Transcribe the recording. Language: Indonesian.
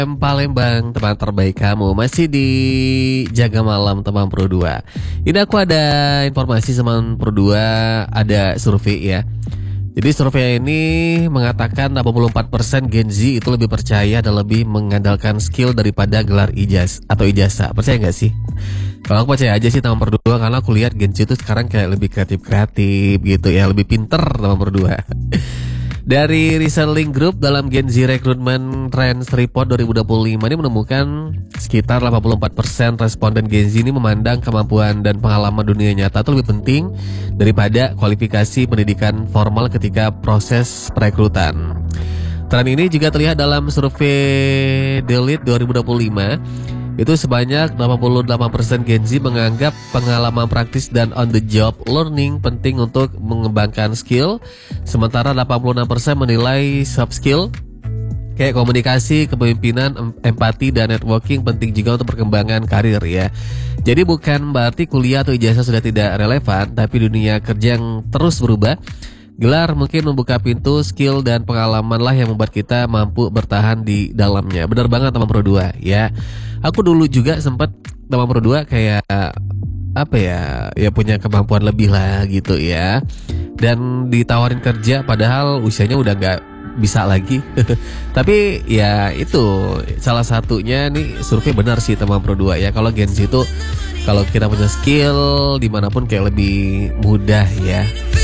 Palembang, teman terbaik kamu masih di Jaga Malam teman Pro 2. Ini aku ada informasi teman Pro 2, ada survei ya. Jadi survei ini mengatakan 84% Gen Z itu lebih percaya dan lebih mengandalkan skill daripada gelar ijazah. Percaya nggak sih? Kalau aku percaya aja sih teman Pro 2, karena aku lihat Gen Z itu sekarang kayak lebih kreatif gitu ya, lebih pinter teman Pro 2. Dari Reselling Group dalam Gen Z Recruitment Trends Report 2025 ini menemukan sekitar 84% responden Gen Z ini memandang kemampuan dan pengalaman dunia nyata itu lebih penting daripada kualifikasi pendidikan formal ketika proses perekrutan. Tren ini juga terlihat dalam survei Deloitte 2025. Itu sebanyak 88% Gen Z menganggap pengalaman praktis dan on the job learning penting untuk mengembangkan skill, sementara 86% menilai soft skill kayak komunikasi, kepemimpinan, empati, dan networking penting juga untuk perkembangan karir ya. Jadi bukan berarti kuliah atau ijazah sudah tidak relevan, tapi dunia kerja yang terus berubah. Gelar mungkin membuka pintu, skill dan pengalaman lah yang membuat kita mampu bertahan di dalamnya. Benar banget teman Pro 2 ya. Aku dulu juga sempat teman Pro 2 kayak apa ya punya kemampuan lebih lah gitu ya. Dan ditawarin kerja padahal usianya udah gak bisa lagi. Tapi ya itu salah satunya nih, survei benar sih teman Pro 2 ya. Kalau Gen Z itu kalau kita punya skill dimanapun kayak lebih mudah ya.